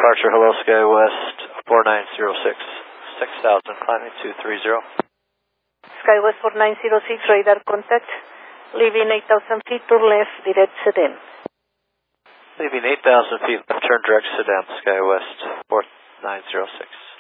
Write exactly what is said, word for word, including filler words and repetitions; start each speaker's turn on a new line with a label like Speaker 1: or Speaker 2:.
Speaker 1: departure, hello SkyWest four nine zero six, six thousand, climbing two three zero.
Speaker 2: SkyWest four nine zero six, radar contact, leaving eight thousand feet to left, direct sedan.
Speaker 1: Leaving eight thousand feet, left turn direct sedan, SkyWest four nine zero six.